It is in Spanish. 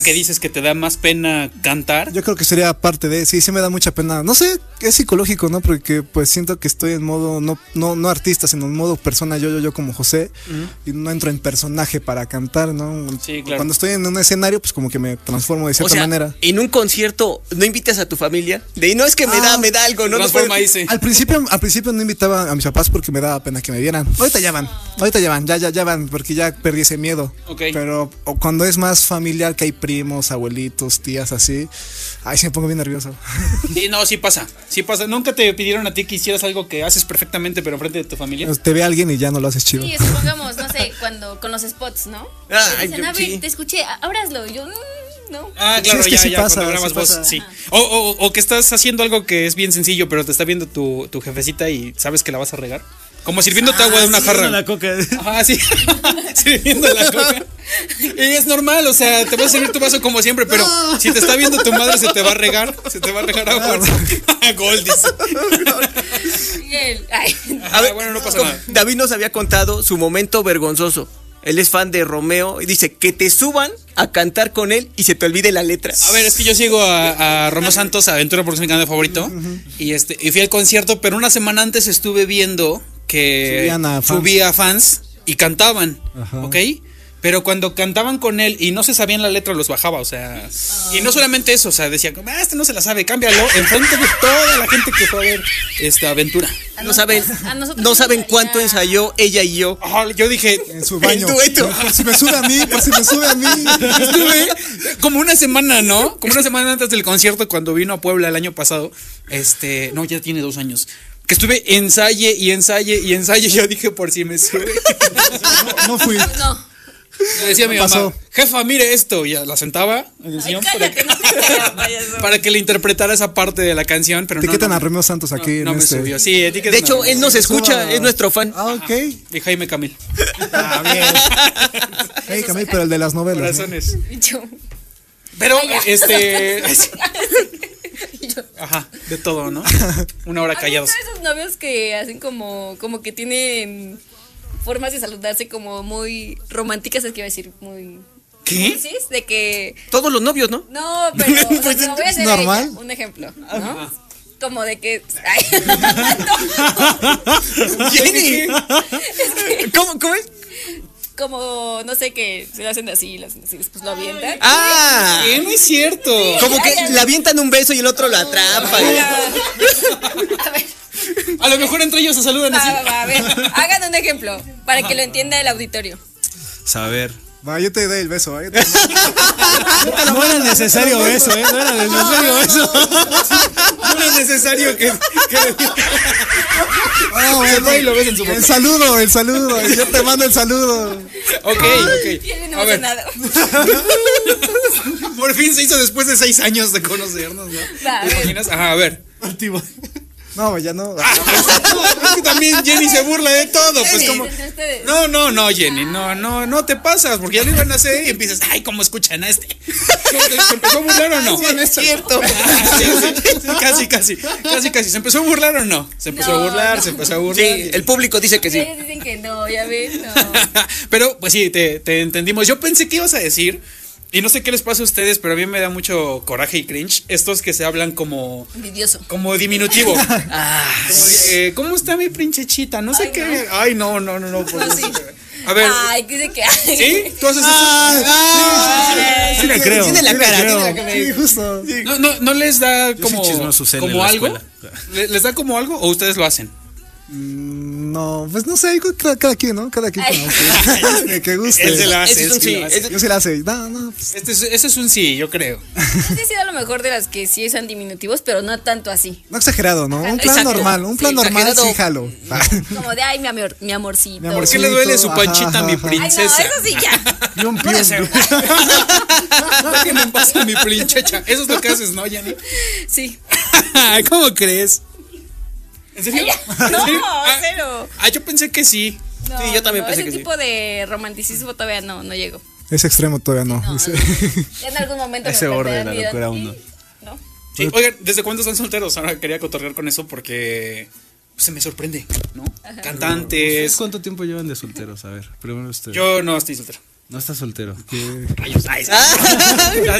que dices que te da más pena cantar. Yo creo que sería parte de, sí me da mucha pena. No sé, es psicológico, ¿no? Porque pues siento que estoy en modo, no artista, sino en modo persona, yo como José, y no entro en personaje para cantar, ¿no? Sí, claro. Cuando estoy en un escenario, pues como que me transformo de cierta manera. En un concierto, ¿no invitas a tu familia? No es que me da algo, ¿no? Transforma ahí, sí. Al principio no invitaba a mis papás porque me daba pena que me vieran. Ahorita ya van, ya van, porque ya perdí ese miedo. Okay. Pero cuando es más familiar, que hay primos, abuelitos, tías, así, ahí sí me pongo bien nervioso. Sí, no, sí pasa. ¿Nunca te pidieron a ti que hicieras algo que haces perfectamente, pero enfrente de tu familia? Te ve alguien y ya no lo haces chido. Sí, supongamos, no sé, cuando con los spots, ¿no? Te dicen, a ver, sí. Te escuché, ábraslo. Y yo, no. Ah, claro, sí, es que sí pasa, cuando grabas sí voz, pasa. sí. O que estás haciendo algo que es bien sencillo, pero te está viendo tu jefecita y sabes que la vas a regar. Como sirviéndote agua de una jarra. La coca. Ajá, sí. Sirviendo la coca. Y es normal, o sea, te vas a servir tu vaso como siempre, pero si te está viendo tu madre, se te va a regar agua. Goldis. A ver, bueno, no pasa como nada. David nos había contado su momento vergonzoso. Él es fan de Romeo y dice que te suban a cantar con él y se te olvide la letra. A ver, es que yo sigo a Romeo Santos, Aventura porque es mi canal favorito. Y fui al concierto, pero una semana antes estuve viendo que subía fans y cantaban. Ajá. ¿Ok? Pero cuando cantaban con él y no se sabían la letra, los bajaba, o sea. Y no solamente eso, o sea, decía, este no se la sabe, cámbialo, enfrente de toda la gente que fue a ver esta aventura. No saben cuánto ensayó ella y yo. Yo dije, en su baño. El dueto. Por si me sube a mí. Estuve como una semana, ¿no? Como una semana antes del concierto cuando vino a Puebla el año pasado. No, ya tiene 2 años. Que estuve ensaye. Yo dije, por si me sube. No fui. No. Le decía a mi mamá, jefa, mire esto. Y la sentaba en el sillón para que le interpretara esa parte de la canción. Pero etiquetan a Romeo Santos aquí. No me subió. Sí, de hecho, él nos escucha, es nuestro fan. Ah, ok. Y Jaime Camil. Bien. Hey, Camil, pero el de las novelas. Corazones. ¿No? Pero, Ajá, de todo, ¿no? Una hora callados. Esos novios que hacen como que tienen formas de saludarse como muy románticas, es que iba a decir muy... ¿Qué? ¿Sí? De que... Todos los novios, ¿no? No, pero o sea, te lo voy a hacer normal. ella, un ejemplo, ¿no? Ajá. Como de que... Jenny. ¿Cómo es? Como, no sé, que se lo hacen así, después lo avientan. Ah, ¿Qué? No es cierto. como que le avientan un beso y el otro lo atrapa. A ver, A lo mejor entre ellos se saludan así. a ver, hagan un ejemplo para que lo entienda el auditorio. Saber. Va, yo te doy el beso. No era necesario eso, No era necesario eso. No es necesario que Se va y lo ves en su boca. el saludo. Yo te mando el saludo. Ok. Bien A ver. emocionado. Por fin se hizo después de 6 años de conocernos, ¿no? Va, a ¿Te ver. imaginas? Ajá, a ver. No, ya no. Es que también Jenny se burla de todo, pues como... Entre ustedes. No, Jenny, no te pasas, porque ya lo iban a hacer y empiezas, ay, ¿cómo escuchan a este? ¿Se empezó a burlar o no? Sí, no es cierto. Sí, casi. ¿Se empezó a burlar o no? Se empezó a burlar. Sí, el público dice que sí. Ustedes dicen que no, ya ven, no. Pero, pues sí, te entendimos. Yo pensé que ibas a decir, y no sé qué les pasa a ustedes, pero a mí me da mucho coraje y cringe, estos que se hablan como Envidioso. diminutivo. ¿Cómo está mi princechita? No sé Ay, qué. no. Ay, no. Pues, No, sí. A ver. Ay, que dice que... ¿Sí? ¿Tú haces eso? Sí le creo. Tiene la cara, creo. tiene la cara. Sí, justo. No les da Yo soy como chismoso, Zen, en como la algo. escuela. ¿Les da como algo o ustedes lo hacen? No, pues no sé, cada quien, ¿no? Cada quien que guste. Él se la hace. Ese es un sí. Yo sí la hace. No, pues. Ese es un sí, yo creo. No sé si a lo mejor de las que sí son diminutivos, pero no tanto así. No exagerado, ¿no? Un plan Exacto. normal, Exagerado. sí jalo. Como de, ay, mi amorcito. Mi ¿Por amorcito. qué le duele su Ajá, panchita a mi ajá. Ay, no, princesa? eso sí ya. Pium, pium. ¿Qué me pasa mi princhecha? Eso es lo que haces, ¿no, Jenny? Sí. ¿Cómo crees? ¿En serio? No, Ah, cero. yo pensé que sí. No, Sí, yo también pensé ese que sí. tipo de romanticismo todavía no llego. Ese extremo todavía no. No, Dice. Ya en algún momento Ese me borde de la plantean, locura dirán, uno. ¿no? Sí, oigan, ¿desde cuándo están solteros? Ahora quería cotorrear con eso porque se me sorprende, ¿no? Cantantes. ¿Cuánto tiempo llevan de solteros? A ver, primero usted. Yo no estoy soltero. No está soltero. Ya